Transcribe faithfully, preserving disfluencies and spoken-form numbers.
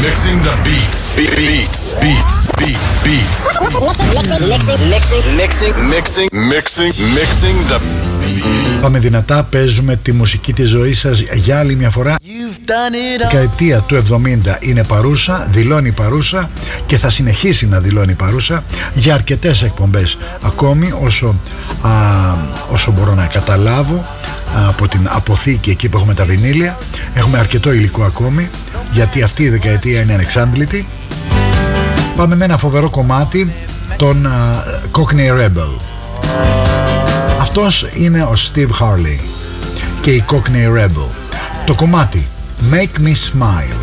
Mixing the beats. Beats, beats, beats, beats. Mixing, mixing, mixing, mixing, Mixing, mixing the beats. Πάμε δυνατά, παίζουμε τη μουσική της ζωής σας για άλλη μια φορά. Η δεκαετία του εβδομήντα είναι παρούσα, δηλώνει παρούσα και θα συνεχίσει να δηλώνει παρούσα για αρκετές εκπομπές ακόμη, όσο, α, όσο μπορώ να καταλάβω από την αποθήκη εκεί που έχουμε τα βινίλια. Έχουμε αρκετό υλικό ακόμη, γιατί αυτή η δεκαετία είναι ανεξάντλητη. Πάμε με ένα φοβερό κομμάτι, τον uh, Cockney Rebel. Αυτός είναι ο Steve Harley και η Cockney Rebel. Το κομμάτι Make Me Smile.